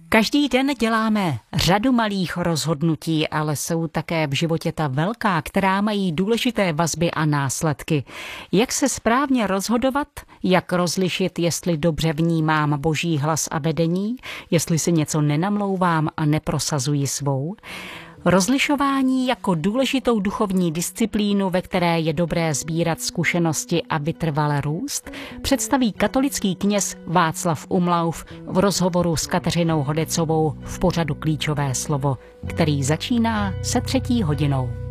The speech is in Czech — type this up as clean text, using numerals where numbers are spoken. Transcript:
Každý den děláme řadu malých rozhodnutí, ale jsou také v životě ta velká, která mají důležité vazby a následky. Jak se správně rozhodovat, jak rozlišit, jestli dobře vnímám Boží hlas a vedení, jestli si něco nenamlouvám a neprosazuji svou. Rozlišování jako důležitou duchovní disciplínu, ve které je dobré sbírat zkušenosti a vytrvale růst, představí katolický kněz Václav Umlauf v rozhovoru s Kateřinou Hodecovou v pořadu Klíčové slovo, který začíná se 3. hodinou.